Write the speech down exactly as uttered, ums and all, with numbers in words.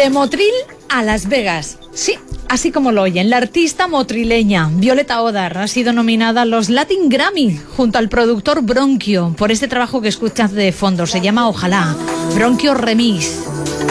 De Motril a Las Vegas. Sí, así como lo oyen, la artista motrileña Violeta Odar ha sido nominada a los Latin Grammy junto al productor Bronquio por este trabajo que escuchas de fondo. Se llama Ojalá. Bronquio Remix.